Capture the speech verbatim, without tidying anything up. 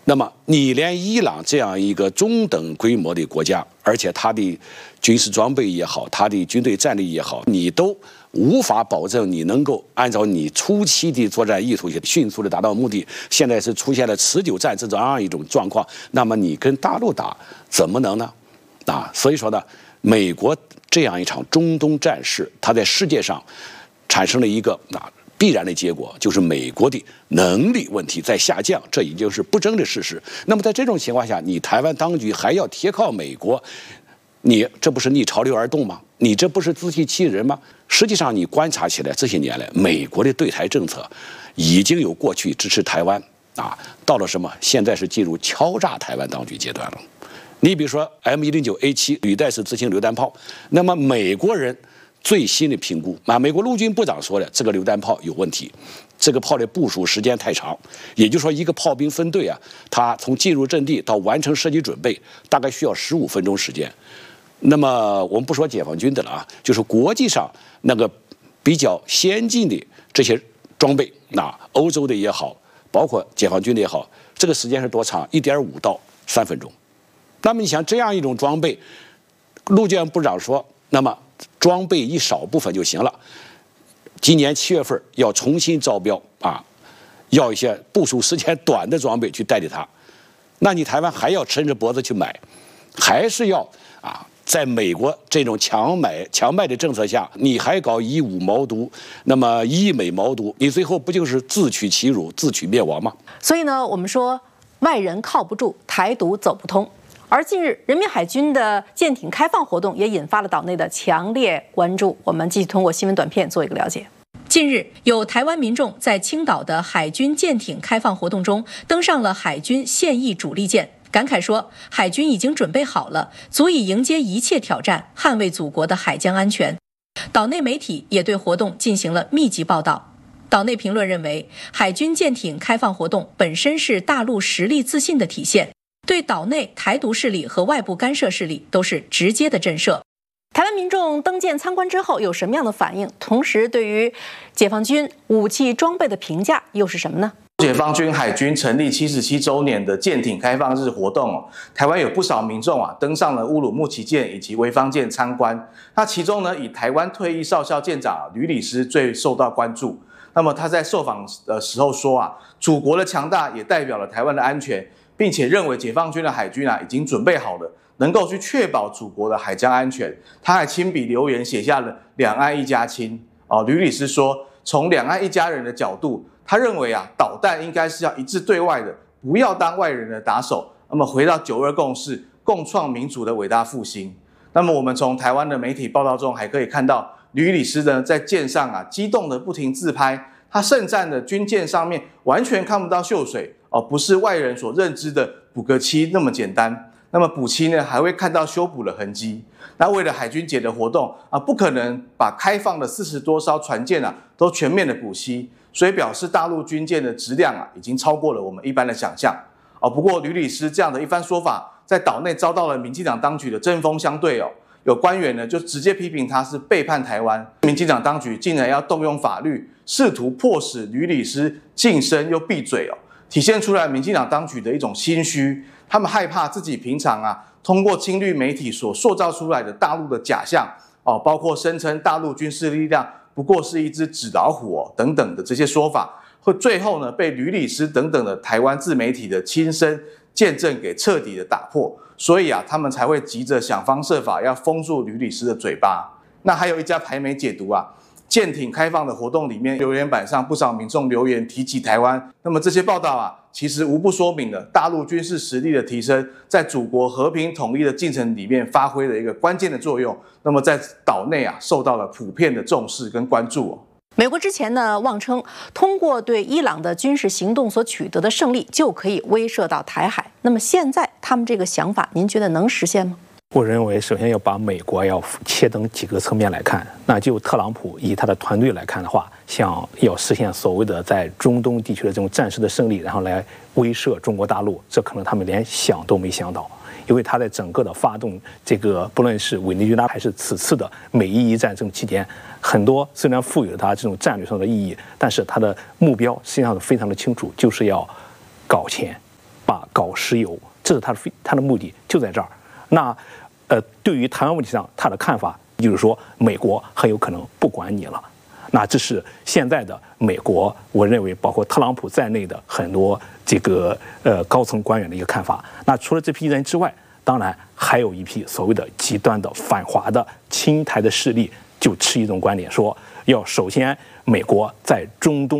那么你连伊朗这样一个中等规模的国家，而且它的军事装备也好，它的军队战力也好，你都无法保证你能够按照你初期的作战意图迅速的达到目的。现在是出现了持久战这样一种状况，那么你跟大陆打怎么能呢？啊，所以说呢，美国这样一场中东战事，它在世界上产生了一个啊。必然的结果就是美国的能力问题在下降，这已经是不争的事实。那么在这种情况下，你台湾当局还要贴靠美国，你这不是逆潮流而动吗？你这不是自欺欺人吗？实际上，你观察起来，这些年来，美国的对台政策已经有过去支持台湾啊，到了什么？现在是进入敲诈台湾当局阶段了。你比如说 M 一零九 A 七履带式自行榴弹炮，那么美国人最新的评估啊，美国陆军部长说的，这个榴弹炮有问题，这个炮的部署时间太长，也就是说，一个炮兵分队啊，他从进入阵地到完成射击准备，大概需要十五分钟时间。那么我们不说解放军的了啊，就是国际上那个比较先进的这些装备，那欧洲的也好，包括解放军的也好，这个时间是多长？一点五到三分钟。那么你想这样一种装备，陆军部长说，那么装备一少部分就行了。今年七月份要重新招标啊，要一些部署时间短的装备去代替它。那你台湾还要抻着脖子去买，还是要啊？在美国这种强买强卖的政策下，你还搞以武谋独，那么以美谋独，你最后不就是自取其辱、自取灭亡吗？ 所以呢，我们说外人靠不住，台独走不通。而近日，人民海军的舰艇开放活动也引发了岛内的强烈关注。我们继续通过新闻短片做一个了解。近日，有台湾民众在青岛的海军舰艇开放活动中登上了海军现役主力舰，感慨说，海军已经准备好了，足以迎接一切挑战，捍卫祖国的海疆安全。岛内媒体也对活动进行了密集报道。岛内评论认为，海军舰艇开放活动本身是大陆实力自信的体现，对岛内台独势力和外部干涉势力都是直接的震慑。台湾民众登舰参观之后有什么样的反应？同时，对于解放军武器装备的评价又是什么呢？ 解放军海军成立七十七周年的舰艇开放日活动哦，台湾有不少民众啊登上了乌鲁木齐舰以及潍坊舰参观。那其中呢，以台湾退役少校舰长吕礼师最受到关注。那么他在受访的时候说啊，祖国的强大也代表了台湾的安全，并且认为解放军的海军啊已经准备好了，能够去确保祖国的海疆安全。他还亲笔留言写下了“两岸一家亲”哦。吕律师说，从两岸一家人的角度，他认为啊，导弹应该是要一致对外的，不要当外人的打手。那么回到九二共识，共创民主的伟大复兴。那么我们从台湾的媒体报道中还可以看到，吕律师呢在舰上啊激动的不停自拍，他盛赞的军舰上面完全看不到锈水哦，不是外人所认知的补个漆那么简单。那么补漆呢，还会看到修补的痕迹。那为了海军节的活动啊，不可能把开放的四十多艘船舰啊都全面的补漆，所以表示大陆军舰的质量啊已经超过了我们一般的想象哦。不过吕律师这样的一番说法，在岛内遭到了民进党当局的针锋相对哦。有官员呢就直接批评他是背叛台湾，民进党当局竟然要动用法律，试图迫使吕律师晋升又闭嘴哦，体现出来民进党当局的一种心虚。他们害怕自己平常啊，通过亲绿媒体所塑造出来的大陆的假象哦，包括声称大陆军事力量不过是一只纸老虎哦等等的这些说法，会最后呢被吕律师等等的台湾自媒体的亲身见证给彻底的打破。所以啊，他们才会急着想方设法要封住吕律师的嘴巴。那还有一家台媒解读啊，舰艇开放的活动里面，留言板上不少民众留言提起台湾。那么这些报道啊，其实无不说明了大陆军事实力的提升，在祖国和平统一的进程里面发挥了一个关键的作用。那么在岛内啊，受到了普遍的重视跟关注哦。 美国之前呢，妄称通过对伊朗的军事行动所取得的胜利，就可以威慑到台海。那么现在他们这个想法，您觉得能实现吗？ 我认为，首先要把美国要切成几个层面来看。那就特朗普以他的团队来看的话，想要实现所谓的在中东地区的这种战时的胜利，然后来威慑中国大陆，这可能他们连想都没想到。因为他在整个的发动这个，不论是委内瑞拉还是此次的美伊战争期间，很多虽然赋予了他这种战略上的意义，但是他的目标实际上是非常的清楚，就是要搞钱，把搞石油，这是他的他的目的就在这儿。那呃，对于台湾问题上，他的看法就是说，美国很有可能不管你了。那这是现在的美国，我认为包括特朗普在内的很多这个呃高层官员的一个看法。那除了这批人之外，当然还有一批所谓的极端的反华的亲台的势力，就持一种观点，说要首先美国在中东